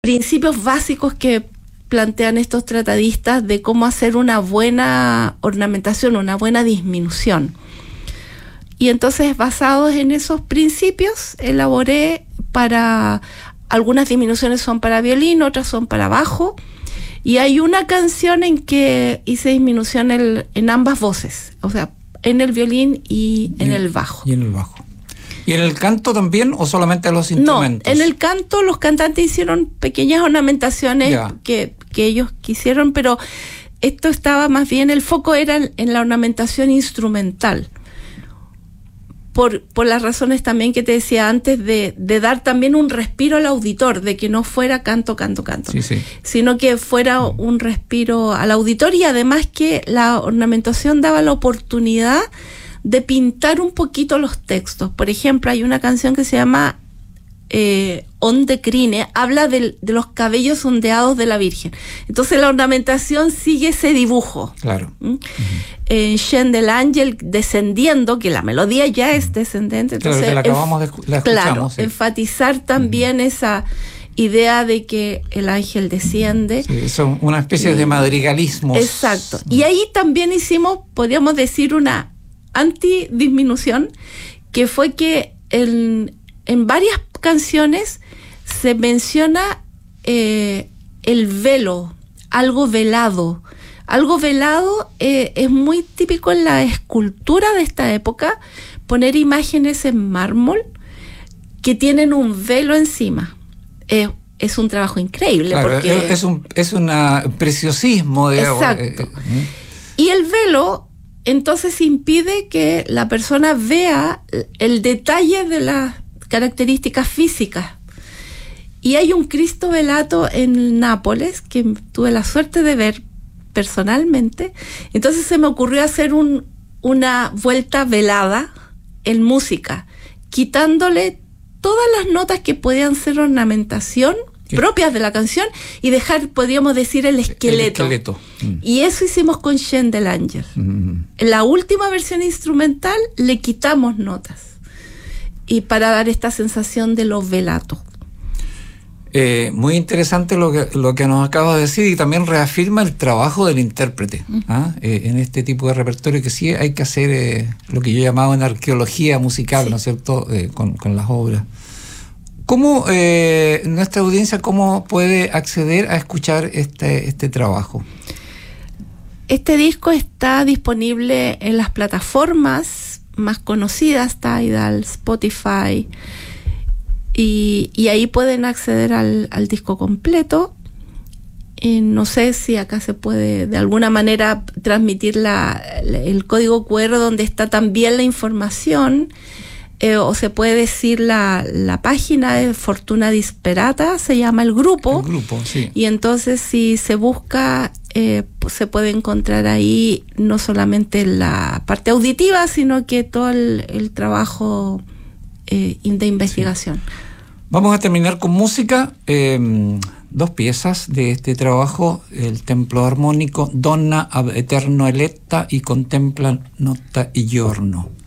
principios básicos que plantean estos tratadistas de cómo hacer una buena ornamentación, una buena disminución. Y entonces, basados en esos principios, elaboré para... Algunas disminuciones son para violín, otras son para bajo, y hay una canción en que hice disminución en ambas voces, o sea, en el violín y en el bajo. Y en el bajo. ¿Y en el canto también o solamente los instrumentos? No, en el canto los cantantes hicieron pequeñas ornamentaciones que ellos quisieron, pero esto estaba más bien, el foco era en la ornamentación instrumental. Por las razones también que te decía antes de dar también un respiro al auditor, de que no fuera canto, sí. Sino que fuera un respiro al auditor, y además que la ornamentación daba la oportunidad de pintar un poquito los textos. Por ejemplo, hay una canción que se llama Onde Crine, habla de los cabellos ondeados de la Virgen. Entonces la ornamentación sigue ese dibujo. Claro. En Chant de l'Angel, descendiendo, que la melodía ya es descendente. Entonces, claro, que la acabamos la escuchamos. Claro, sí. enfatizar también esa idea de que el ángel desciende. Sí, son una especie de madrigalismos. Exacto. Y ahí también hicimos, podríamos decir, una antidisminución, que fue que en varias canciones se menciona el velo, algo velado. Algo velado es muy típico en la escultura de esta época, poner imágenes en mármol que tienen un velo encima. Es un trabajo increíble. Claro, porque es un preciosismo. Exacto. Y el velo entonces impide que la persona vea el detalle de las características físicas. Y hay un Cristo velato en Nápoles que tuve la suerte de ver personalmente. Entonces se me ocurrió hacer una vuelta velada en música, quitándole todas las notas que podían ser ornamentación propias de la canción y dejar, podríamos decir, el esqueleto. Y eso hicimos con Chant de l'Angel. En la última versión instrumental le quitamos notas, y para dar esta sensación de lo velato. Muy interesante lo que nos acabas de decir, y también reafirma el trabajo del intérprete en este tipo de repertorio, que sí hay que hacer lo que yo llamaba en arqueología musical, ¿no es cierto?, con las obras. ¿Cómo nuestra audiencia puede acceder a escuchar este trabajo? Este disco está disponible en las plataformas más conocidas, Tidal, Spotify, y ahí pueden acceder al disco completo. No sé si acá se puede de alguna manera transmitir el código QR donde está también la información, o se puede decir la página de Fortuna Disperata, se llama el grupo. El grupo, sí. Y entonces si se busca, pues se puede encontrar ahí no solamente la parte auditiva, sino que todo el trabajo de investigación. Sí. Vamos a terminar con música. Dos piezas de este trabajo: el templo armónico Donna ab eterno eletta y Contempla notte e giorno.